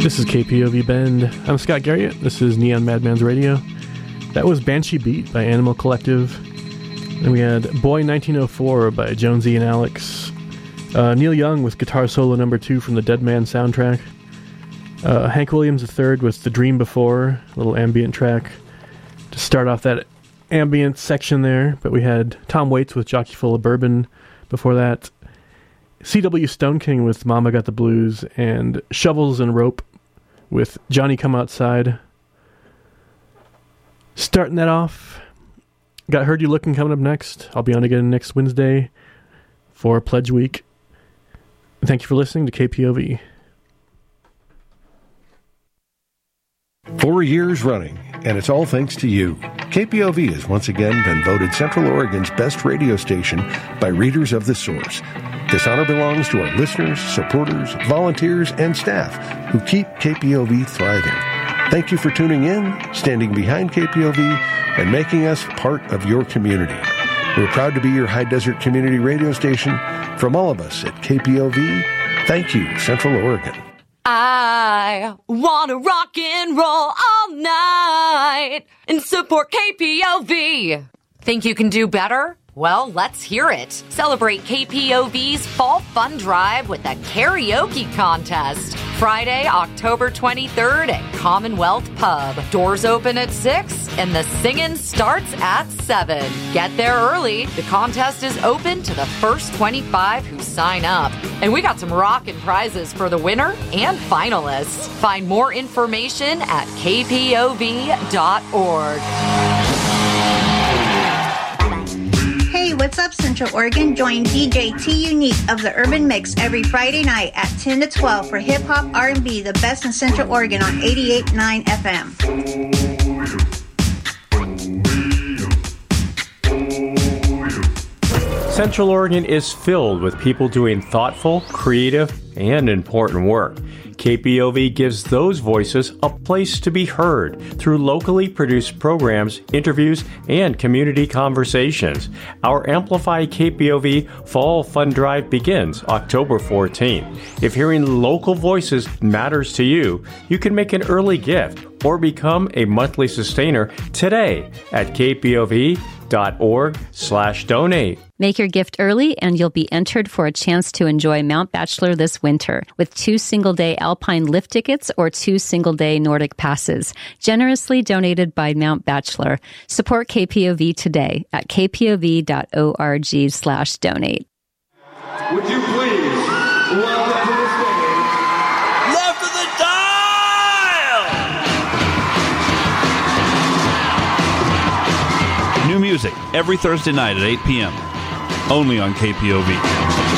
This is KPOV Bend. I'm Scott Garriott. This is Neon Madman's Radio. That was Banshee Beat by Animal Collective. And we had Boy 1904 by Jonesy and Alex. Neil Young with Guitar Solo No. 2 from the Dead Man soundtrack. Hank Williams III with The Dream Before, a little ambient track to start off that ambient section there. But we had Tom Waits with Jockey Full of Bourbon before that. C.W. Stone King with Mama Got the Blues, and Shovels and Rope with Johnny Come Outside. Starting that off, got Heard You Looking coming up next. I'll be on again next Wednesday for Pledge Week. Thank you for listening to KPOV. 4 years running, and it's all thanks to you. KPOV has once again been voted Central Oregon's best radio station by readers of The Source. This honor belongs to our listeners, supporters, volunteers, and staff who keep KPOV thriving. Thank you for tuning in, standing behind KPOV, and making us part of your community. We're proud to be your high desert community radio station. From all of us at KPOV, thank you, Central Oregon. I want to rock and roll all night and support KPOV. Think you can do better? Well, let's hear it. Celebrate KPOV's Fall Fun Drive with a karaoke contest. Friday, October 23rd at Commonwealth Pub. Doors open at 6 and the singing starts at 7. Get there early. The contest is open to the first 25 who sign up. And we got some rockin' prizes for the winner and finalists. Find more information at kpov.org. Hey, what's up, Central Oregon? Join DJ T Unique of the Urban Mix every Friday night at 10 to 12 for hip-hop, R&B, the best in Central Oregon on 88.9 FM. Central Oregon is filled with people doing thoughtful, creative, and important work. KPOV gives those voices a place to be heard through locally produced programs, interviews, and community conversations. Our Amplify KPOV Fall Fun Drive begins October 14th. If hearing local voices matters to you, you can make an early gift or become a monthly sustainer today at kpov.org/donate. Make your gift early and you'll be entered for a chance to enjoy Mount Bachelor this winter with 2 single-day Alpine lift tickets or 2 single-day Nordic passes, generously donated by Mount Bachelor. Support KPOV today at kpov.org/donate. Would you please welcome to the stage Left of the Dial! New music every Thursday night at 8 p.m. Only on KPOV.